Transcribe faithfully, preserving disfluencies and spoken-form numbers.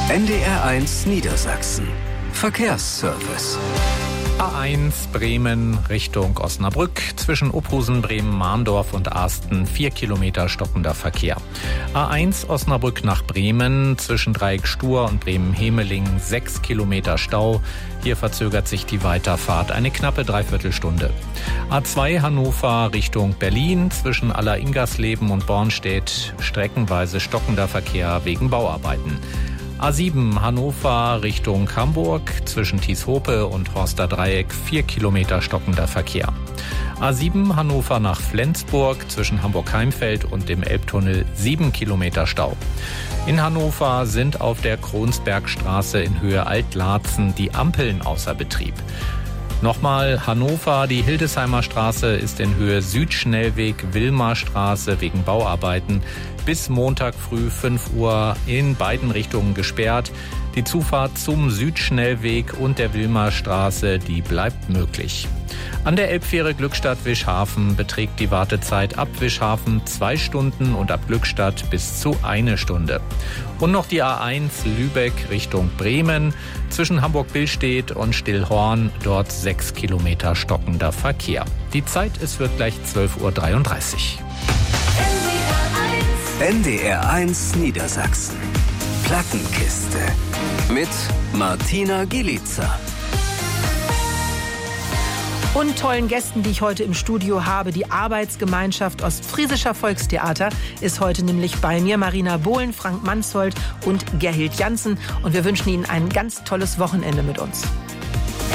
N D R eins Niedersachsen. Verkehrsservice. A eins Bremen Richtung Osnabrück, zwischen Ophusen, Bremen-Mahndorf und Asten vier Kilometer stockender Verkehr. A eins Osnabrück nach Bremen, zwischen Dreieck Stur und Bremen-Hemeling sechs Kilometer Stau. Hier verzögert sich die Weiterfahrt eine knappe Dreiviertelstunde. A zwei Hannover Richtung Berlin, zwischen Aller-Ingersleben und Bornstedt streckenweise stockender Verkehr wegen Bauarbeiten. A sieben Hannover Richtung Hamburg, zwischen Tieshope und Horster Dreieck vier Kilometer stockender Verkehr. A sieben Hannover nach Flensburg, zwischen Hamburg-Heimfeld und dem Elbtunnel sieben Kilometer Stau. In Hannover sind auf der Kronsbergstraße in Höhe Altlarzen die Ampeln außer Betrieb. Nochmal Hannover, die Hildesheimer Straße ist in Höhe Südschnellweg Wilmarstraße wegen Bauarbeiten bis Montag früh fünf Uhr in beiden Richtungen gesperrt. Die Zufahrt zum Südschnellweg und der Wilmarstraße, die bleibt möglich. An der Elbfähre Glückstadt-Wischhafen beträgt die Wartezeit ab Wischhafen zwei Stunden und ab Glückstadt bis zu eine Stunde. Und noch die A eins Lübeck Richtung Bremen, zwischen Hamburg-Billstedt und Stillhorn, dort sechs Kilometer stockender Verkehr. Die Zeit, es wird gleich zwölf Uhr dreiunddreißig. N D R eins Niedersachsen. Plattenkiste. Mit Martina Gilitzer. Und tollen Gästen, die ich heute im Studio habe. Die Arbeitsgemeinschaft Ostfriesischer Volkstheater ist heute nämlich bei mir. Marina Bohlen, Frank Manshold und Gerhild Janssen. Und wir wünschen Ihnen ein ganz tolles Wochenende mit uns.